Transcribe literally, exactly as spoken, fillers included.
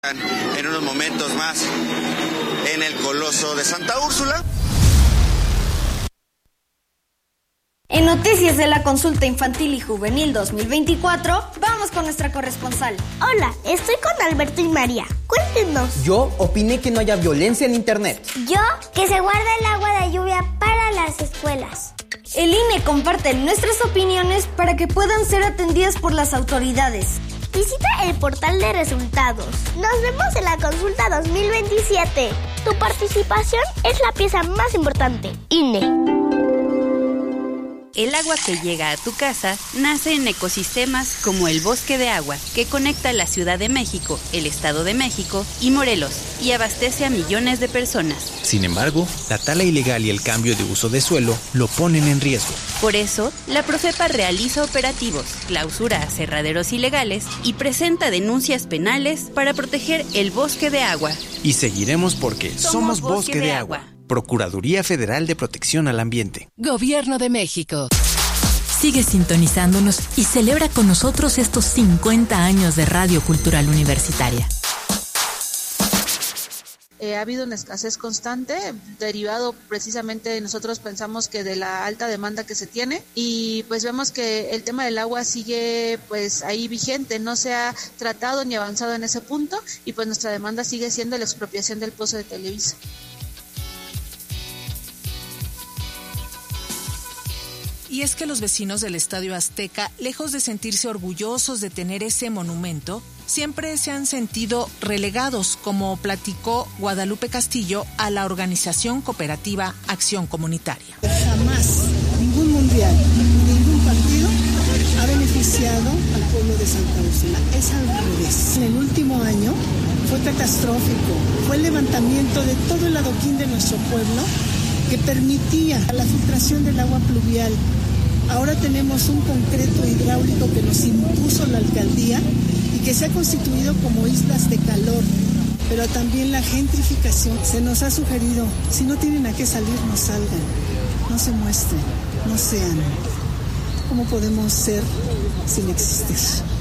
En unos momentos más en el Coloso de Santa Úrsula. En noticias de la Consulta Infantil y Juvenil dos mil veinticuatro, vamos con nuestra corresponsal. Hola, estoy con Alberto y María. Cuéntenos. Yo opiné que no haya violencia en internet. Yo, que se guarda el agua de lluvia para las escuelas. El I N E comparte nuestras opiniones para que puedan ser atendidas por las autoridades. Visita el portal de resultados. Nos vemos en la consulta dos mil veintisiete. Tu participación es la pieza más importante. I N E. El agua que llega a tu casa nace en ecosistemas como el Bosque de Agua, que conecta la Ciudad de México, el Estado de México y Morelos, y abastece a millones de personas. Sin embargo, la tala ilegal y el cambio de uso de suelo lo ponen en riesgo. Por eso, la Profepa realiza operativos, clausura aserraderos ilegales y presenta denuncias penales para proteger el Bosque de Agua. Y seguiremos porque somos, somos Bosque, Bosque de, de Agua. Agua. Procuraduría Federal de Protección al Ambiente. Gobierno de México. Sigue sintonizándonos y celebra con nosotros estos cincuenta años de Radio Cultural Universitaria. Eh, ha habido una escasez constante, derivado precisamente, nosotros pensamos que de la alta demanda que se tiene, y pues vemos que el tema del agua sigue pues ahí vigente, no se ha tratado ni avanzado en ese punto, y pues nuestra demanda sigue siendo la expropiación del pozo de Televisa. Y es que los vecinos del Estadio Azteca, lejos de sentirse orgullosos de tener ese monumento, siempre se han sentido relegados, como platicó Guadalupe Castillo a la organización cooperativa Acción Comunitaria. Jamás ningún mundial, ningún partido ha beneficiado al pueblo de Santa Úrsula. Es al revés. En el último año fue catastrófico. Fue el levantamiento de todo el adoquín de nuestro pueblo que permitía la filtración del agua pluvial. Ahora tenemos un concreto hidráulico que nos impuso la alcaldía y que se ha constituido como islas de calor. Pero también la gentrificación. Se nos ha sugerido, si no tienen a qué salir, no salgan, no se muestren, no sean. ¿Cómo podemos ser sin existir?